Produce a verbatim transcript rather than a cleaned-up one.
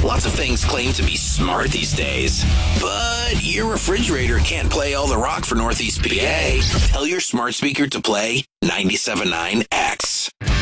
Lots of things claim to be smart these days, but your refrigerator can't play all the rock for Northeast P A. Tell your smart speaker to play ninety-seven point nine X.